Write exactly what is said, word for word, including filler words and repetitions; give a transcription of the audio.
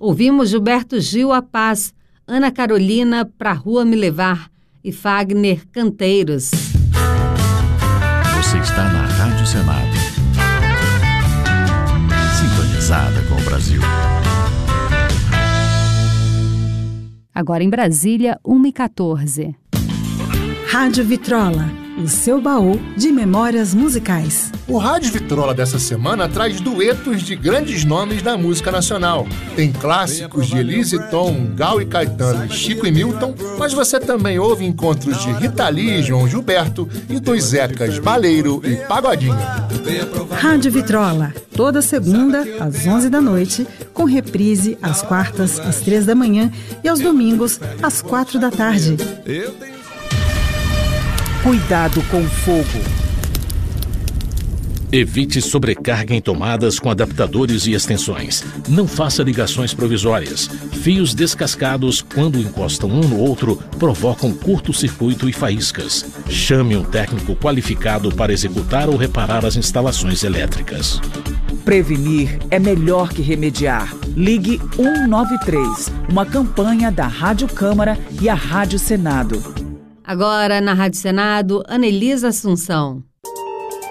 Ouvimos Gilberto Gil, A Paz, Ana Carolina, Pra Rua Me Levar e Fagner, Canteiros. Você está na Rádio Senado, sintonizada com o Brasil. Agora em Brasília, uma e quatorze. Rádio Vitrola, o seu baú de memórias musicais. O Rádio Vitrola dessa semana traz duetos de grandes nomes da música nacional. Tem clássicos de Elise Tom, Gal e Caetano, Chico e Milton, mas você também ouve encontros de Rita Lee e João Gilberto e dos Zecas, Baleiro e Pagodinho. Rádio Vitrola, toda segunda às onze da noite, com reprise às quartas às três da manhã e aos domingos às quatro da tarde. Cuidado com o fogo. Evite sobrecarga em tomadas com adaptadores e extensões. Não faça ligações provisórias. Fios descascados, quando encostam um no outro, provocam curto-circuito e faíscas. Chame um técnico qualificado para executar ou reparar as instalações elétricas. Prevenir é melhor que remediar. Ligue um nove três, uma campanha da Rádio Câmara e a Rádio Senado. Agora, na Rádio Senado, Anelisa Assunção.